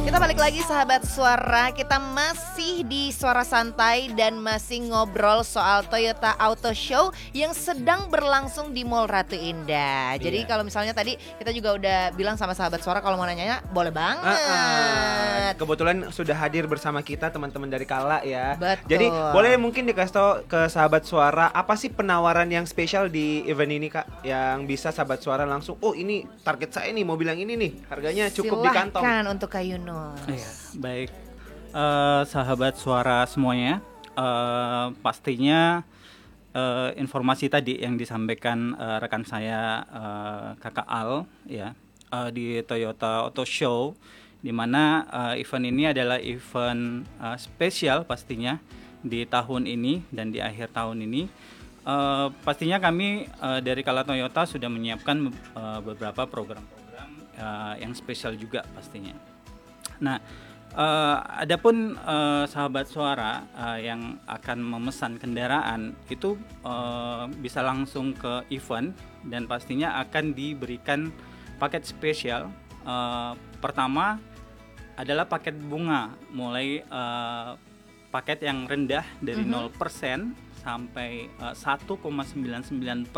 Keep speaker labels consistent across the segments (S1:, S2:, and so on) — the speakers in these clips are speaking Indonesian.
S1: Kita balik lagi sahabat suara, kita masih di Suara Santai dan masih ngobrol soal Toyota Auto Show yang sedang berlangsung di Mall Ratu Indah. Jadi kalau misalnya tadi kita juga udah bilang sama sahabat suara kalau mau nanya boleh banget.
S2: Kebetulan sudah hadir bersama kita teman-teman dari Kala ya.
S1: Betul.
S2: Jadi boleh mungkin dikasih tahu ke sahabat suara apa sih penawaran yang spesial di event ini Kak, yang bisa sahabat suara langsung, oh ini target saya nih, mau bilang ini nih, harganya cukup di kantong.
S1: Silahkan untuk Kak Yunus.
S3: Iya, baik. Sahabat suara semuanya, pastinya informasi tadi yang disampaikan rekan saya Kakak Al ya, di Toyota Auto Show, di mana event ini adalah event spesial pastinya di tahun ini dan di akhir tahun ini. Pastinya kami dari Kala Toyota sudah menyiapkan beberapa program-program yang spesial juga pastinya. Nah, adapun sahabat suara yang akan memesan kendaraan itu bisa langsung ke event dan pastinya akan diberikan paket spesial. Pertama adalah paket bunga, mulai paket yang rendah dari 0% sampai 1,99%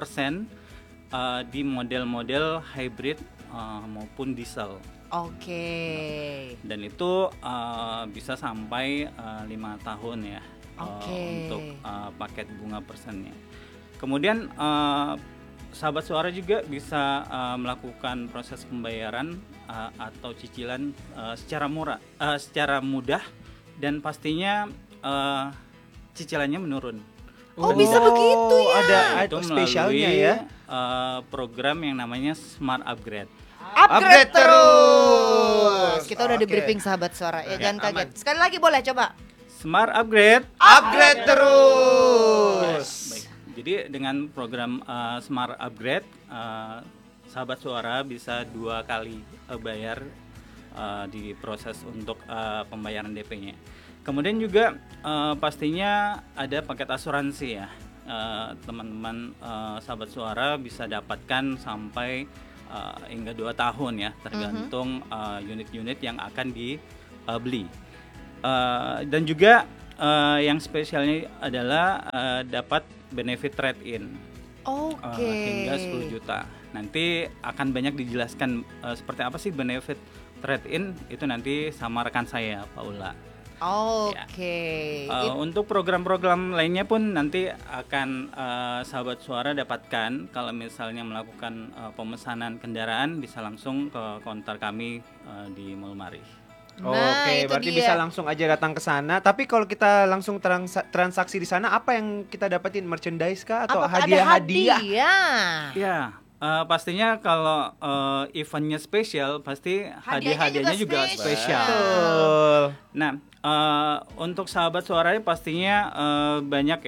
S3: di model-model hybrid maupun diesel.
S1: Oke.
S3: Dan itu bisa sampai 5 tahun ya. Untuk paket bunga persennya. Kemudian sahabat suara juga bisa melakukan proses pembayaran atau cicilan secara mudah dan pastinya cicilannya menurun.
S1: Oh, bisa begitu ya.
S2: Ada spesialnya ya.
S3: Program yang namanya Smart Upgrade.
S1: Upgrade terus. Kita udah di briefing sahabat suara ya, jangan kaget. Sekali lagi boleh coba.
S3: Smart Upgrade.
S2: Upgrade terus.
S3: Baik. Jadi dengan program Smart Upgrade, sahabat suara bisa 2 kali bayar di proses untuk pembayaran DP-nya. Kemudian juga pastinya ada paket asuransi ya. Teman-teman sahabat suara bisa dapatkan sampai hingga 2 tahun ya, tergantung unit-unit yang akan dibeli. Dan juga yang spesialnya adalah dapat benefit trade-in hingga 10 juta. Nanti akan banyak dijelaskan seperti apa sih benefit trade-in, itu nanti sama rekan saya Paula.
S1: Oke.
S3: Untuk program-program lainnya pun nanti akan sahabat suara dapatkan kalau misalnya melakukan pemesanan kendaraan, bisa langsung ke counter kami di Mall Mari.
S1: Nah,
S2: Oke,
S1: itu
S2: berarti
S1: dia.
S2: bisa langsung aja datang ke sana. Tapi kalau kita langsung transaksi di sana, apa yang kita dapetin? Merchandise kah atau
S1: Apakah ada
S2: hadiah-hadiah?
S3: Ya, pastinya kalau eventnya spesial, pasti hadiah-hadiahnya juga spesial.
S2: Betul.
S3: Nah, untuk sahabat suaranya pastinya banyak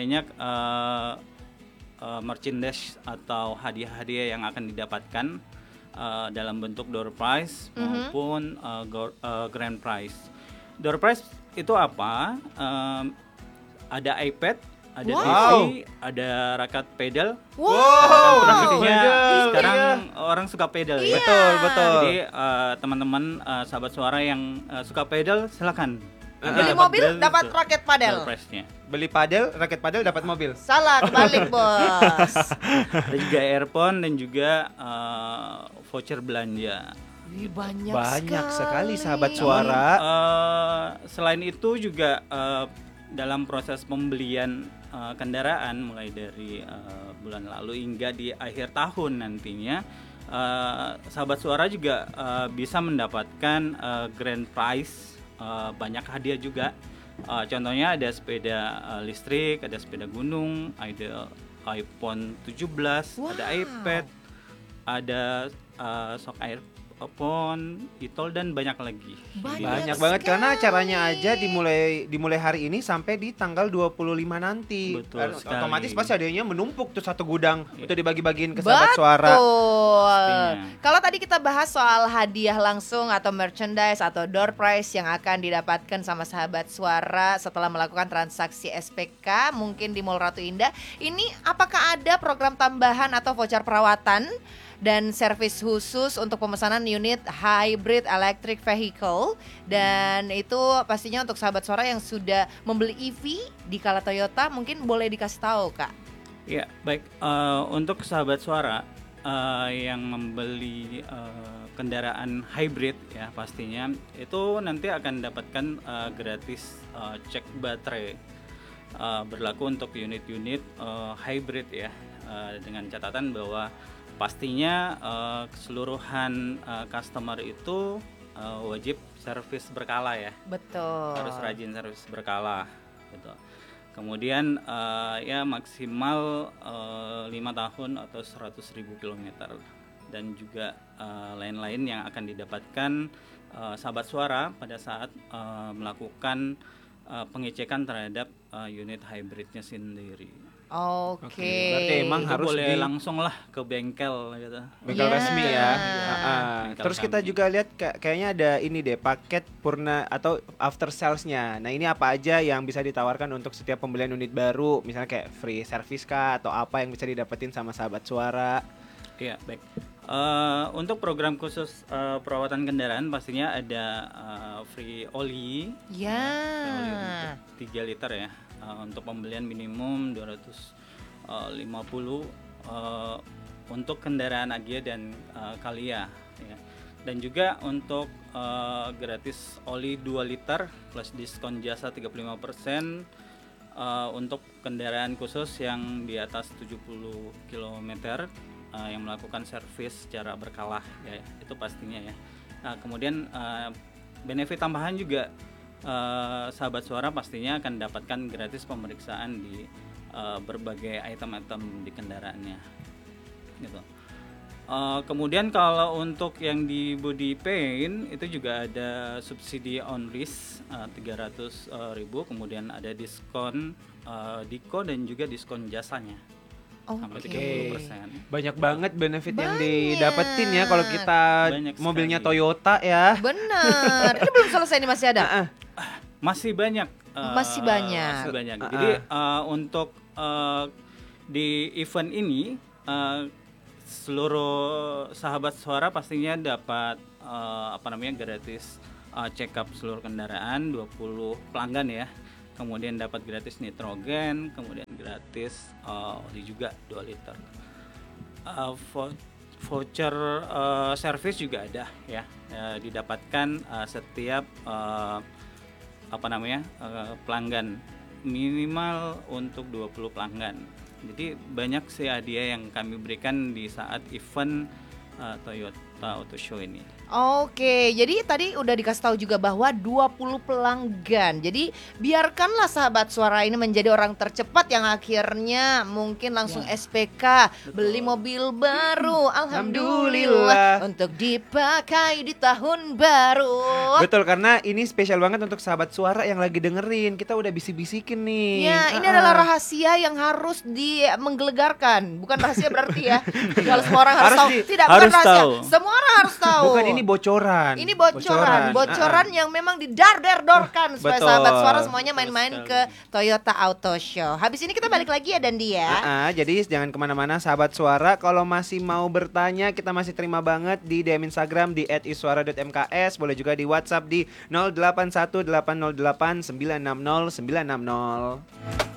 S3: merchandise atau hadiah-hadiah yang akan didapatkan dalam bentuk door prize maupun grand prize. Door prize itu apa? Ada iPad, ada TV, ada raket pedal. Pastinya sekarang orang suka pedal ya.
S2: Betul.
S3: Jadi teman-teman sahabat suara yang suka pedal silakan.
S1: Beli mobil dapat raket padel.
S2: Beli padel, raket padel dapat mobil.
S1: Salah, kebalik bos.
S3: Ada juga earphone dan juga voucher belanja.
S1: Wih, banyak
S2: sekali sahabat suara.
S3: Selain itu juga dalam proses pembelian kendaraan mulai dari bulan lalu hingga di akhir tahun nantinya, sahabat suara juga bisa mendapatkan grand prize, banyak hadiah juga. Contohnya ada sepeda listrik, ada sepeda gunung, ada iPhone 17, ada iPad, ada shock iPhone, e-tol dan banyak lagi.
S2: Banyak banget karena acaranya aja dimulai hari ini sampai di tanggal 25 nanti.
S3: Betul sekali.
S2: Otomatis pasti hadiahnya menumpuk tuh satu gudang untuk dibagi-bagiin ke sahabat suara.
S1: Betul. Kalau tadi kita bahas soal hadiah langsung atau merchandise atau door prize yang akan didapatkan sama sahabat suara setelah melakukan transaksi SPK mungkin di Mall Ratu Indah, ini apakah ada program tambahan atau voucher perawatan dan servis khusus untuk pemesanan unit hybrid electric vehicle. Dan itu pastinya untuk sahabat suara yang sudah membeli EV di Kala Toyota, mungkin boleh dikasih tahu Kak.
S3: Ya, baik. Untuk sahabat suara yang membeli kendaraan hybrid ya pastinya itu nanti akan dapatkan gratis cek baterai berlaku untuk unit-unit hybrid ya, dengan catatan bahwa pastinya keseluruhan customer itu wajib servis berkala ya.
S1: Betul.
S3: Harus rajin servis berkala gitu. Kemudian ya maksimal 5 tahun atau 100.000 kilometer, dan juga lain-lain yang akan didapatkan sahabat suara pada saat melakukan pengecekan terhadap unit hybridnya sendiri.
S1: Oke.
S2: Berarti emang
S3: Itu
S2: harus
S3: boleh langsung lah ke bengkel gitu.
S2: bengkel
S1: Ya.
S2: resmi ya.
S3: Bengkel
S2: Terus kita
S3: kami.
S2: juga lihat kayaknya ada ini deh, paket purna atau after sales-nya. Nah, ini apa aja yang bisa ditawarkan untuk setiap pembelian unit baru? Misalnya kayak free service kah atau apa yang bisa didapetin sama sahabat suara?
S3: Iya, baik. Untuk program khusus perawatan kendaraan pastinya ada free oli.
S1: Ya.
S3: Free oli untuk 3 liter ya. Untuk pembelian minimum 250 untuk kendaraan Agya dan Calia ya. Dan juga untuk gratis oli 2 liter plus diskon jasa 35% untuk kendaraan khusus yang di atas 70 km yang melakukan servis secara berkala ya, itu pastinya ya. Kemudian benefit tambahan juga sahabat suara pastinya akan dapatkan gratis pemeriksaan di berbagai item-item di kendaraannya gitu. Kemudian kalau untuk yang di body paint itu juga ada subsidi on risk 300.000, kemudian ada diskon diko dan juga diskon jasanya sampai
S1: Oke.
S3: 30%.
S2: Banyak banget benefit yang
S1: Banyak.
S2: didapetin ya kalau kita
S3: Banyak
S2: mobilnya
S3: sekali.
S2: Toyota ya.
S1: Benar. Ini belum selesai nih, masih ada.
S3: Masih banyak.
S1: Masih banyak.
S3: Masih banyak. Jadi untuk di event ini seluruh sahabat suara pastinya dapat gratis check up seluruh kendaraan 20 pelanggan ya. Kemudian dapat gratis nitrogen, kemudian gratis oli juga 2 liter. Voucher service juga ada ya, didapatkan setiap pelanggan, minimal untuk 20 pelanggan. Jadi banyak sih hadiah yang kami berikan di saat event Toyota Auto Show ini.
S1: Oke, jadi tadi udah dikasih tahu juga bahwa 20 pelanggan. Jadi biarkanlah sahabat suara ini menjadi orang tercepat yang akhirnya mungkin langsung SPK, beli mobil baru. Alhamdulillah untuk dipakai di tahun baru.
S2: Betul, karena ini spesial banget untuk sahabat suara yang lagi dengerin. Kita udah bisik-bisikin nih.
S1: Ya, ini adalah rahasia yang harus menggelegarkan. Bukan rahasia berarti ya. Kalau semua orang harus tahu. Tidak, bukan
S3: harus
S1: rahasia.
S3: tahu.
S1: Semua orang harus tahu.
S2: Bukan, ini bocoran.
S1: Ini bocoran yang memang didar-der-dorkan supaya
S2: Betul.
S1: sahabat suara semuanya main-main
S3: Betul
S1: ke Toyota Auto Show. Habis ini kita balik lagi ya Dandi ya.
S2: Jadi jangan kemana-mana sahabat suara. Kalau masih mau bertanya, kita masih terima banget di DM Instagram di @iswara.mks. Boleh juga di WhatsApp di 081808960960.